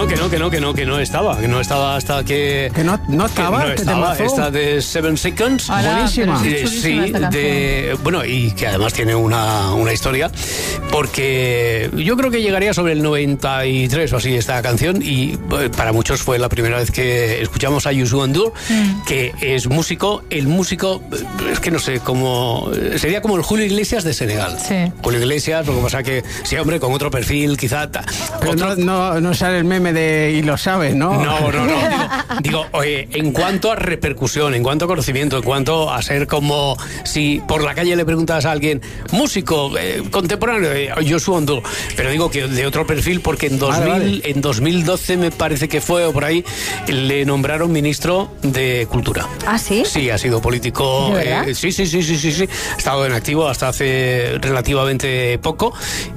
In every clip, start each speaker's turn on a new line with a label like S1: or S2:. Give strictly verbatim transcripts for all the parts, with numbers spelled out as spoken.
S1: no, que no, que no, que no, que no estaba, que no estaba hasta que...
S2: Que no, no estaba,
S1: que no
S2: que
S1: estaba,
S2: temazo.
S1: esta de Seven Seconds.
S3: Hola,
S2: buenísima.
S3: pero es
S1: Eh,
S3: chulísima
S1: sí,
S3: esta
S1: de, bueno, y que además tiene una, una historia, porque yo creo que llegaría sobre el noventa y tres o así esta canción, y eh, para muchos fue la primera vez que escuchamos a Youssou N'Dour,
S3: Mm.
S1: que es músico, el músico, es que no sé, como sería como el Julio Iglesias de Senegal.
S3: Sí.
S1: Julio Iglesias, lo que pasa que, sí, hombre, con otro perfil, quizá... ta-
S2: Pero
S1: otro-
S2: no, no, no sale el meme de y lo sabes, ¿no?
S1: no, no, no. Digo, digo, oye, en cuanto a repercusión, en cuanto a conocimiento, en cuanto a ser como si por la calle le preguntas a alguien, músico, eh, contemporáneo, eh, Youssou N'Dour, pero digo que de otro perfil, porque en, dos mil,
S2: Vale, vale.
S1: en dos mil doce me parece que fue, o por ahí, le nombraron ministro de Cultura.
S4: ¿Ah, sí?
S1: Sí, ha sido político.
S4: ¿De verdad?
S1: eh, sí, sí, sí, sí, sí, sí. Ha estado en activo hasta hace relativamente poco.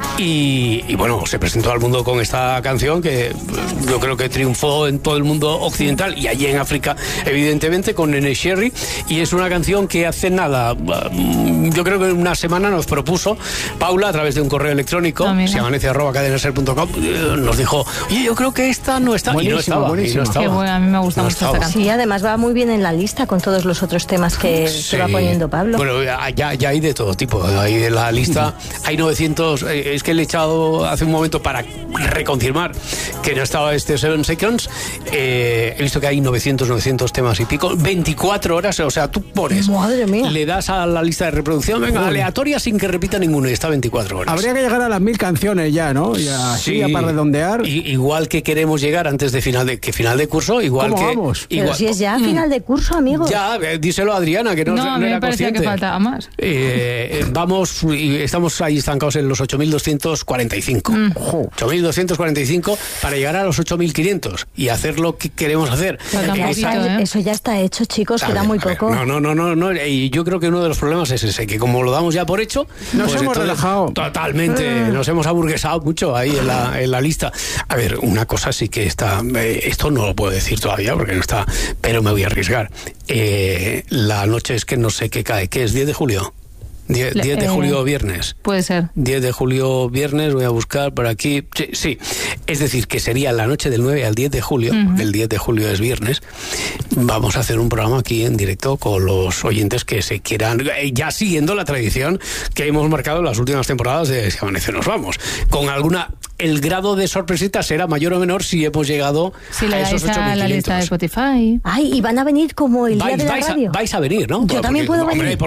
S1: Y, y bueno, se presentó al mundo con esta canción que eh, yo creo que triunfó en todo el mundo occidental y allí en África, evidentemente, con Nene Sherry. Y es una canción que hace nada, mm, yo creo que una semana nos propuso Paula a través de un correo electrónico,
S3: Ah, mira.
S1: se amanece arroba cadenaser punto com, eh, nos dijo, oye, yo creo que esta no está. Y no
S2: Buenísima,
S1: estaba, y no
S2: buenísima.
S1: estaba.
S3: Qué bueno, a mí me gusta
S1: No
S3: mucho esta
S1: estaba.
S3: canción.
S4: Sí, además va muy bien en la lista con todos los otros temas que,
S1: Sí.
S4: que va poniendo Pablo.
S1: Bueno, ya, ya ya hay de todo tipo. Hay de la lista, hay novecientos. eh, es que le he echado hace un momento para reconfirmar que no estaba este Seven Seconds. Eh, he visto que hay novecientos, novecientos temas y pico. veinticuatro horas, o sea, tú pones.
S4: Madre mía.
S1: Le das a la lista de reproducción, venga,
S2: Joder.
S1: aleatoria sin que repita ninguno y está veinticuatro horas.
S2: Habría que llegar a las mil canciones ya, ¿no? Ya, así, ya para redondear.
S1: I- igual que queremos llegar antes de final de que final de curso, igual
S2: ¿Cómo
S1: que.
S2: vamos?
S4: Pero
S1: igual-
S4: si es ya final de curso, amigo.
S1: Ya, eh, díselo a Adriana, que no,
S3: No,
S1: no
S3: a mí
S1: era
S3: me parecía
S1: consciente.
S3: que faltaba más.
S1: Eh, eh, vamos, y estamos ahí estancados en los ocho mil doscientos cuarenta y cinco.
S2: Ojo.
S1: ocho mil doscientos cuarenta y cinco para llegar a los ocho mil quinientos y hacer lo que queremos hacer.
S3: Falta un
S1: Eh,
S3: poquito,
S1: esa-
S3: ¿eh?
S4: Eso ya está hecho, chicos,
S1: a
S4: queda
S1: ver,
S4: muy
S1: a ver,
S4: poco.
S1: No, no, no, no, no. Y yo creo que uno de los problemas es ese, que como lo damos ya por hecho,
S2: Nos
S1: pues
S2: hemos
S1: entonces,
S2: relajado.
S1: Totalmente,
S2: Eh.
S1: nos hemos aburguesado mucho ahí en la, en la lista. A ver, una cosa sí que está, eh, esto no lo puedo decir todavía porque no está, pero me voy a arriesgar. Eh, la noche es que no sé qué cae, ¿qué es? ¿diez de julio? diez,
S3: Le-
S1: diez de
S3: eh,
S1: julio, viernes.
S3: Puede ser.
S1: diez de julio, viernes, voy a buscar por aquí. Sí, sí. Es decir, que sería la noche del nueve al diez de julio,
S3: Ujú.
S1: porque el diez de julio es viernes. Vamos a hacer un programa aquí en directo con los oyentes que se quieran, eh, ya siguiendo la tradición que hemos marcado en las últimas temporadas de Si Amanece Nos Vamos. Con alguna. El grado de sorpresita será mayor o menor si hemos llegado
S3: Si le
S1: a
S3: dais
S1: esos
S3: a la lista de
S1: ocho mil quinientos.
S3: Spotify.
S4: Ay, y van a venir como el día
S1: Vais,
S4: de la
S1: vais, a,
S4: radio.
S1: vais a venir, ¿no?
S4: Yo también puedo
S1: hombre,
S4: venir.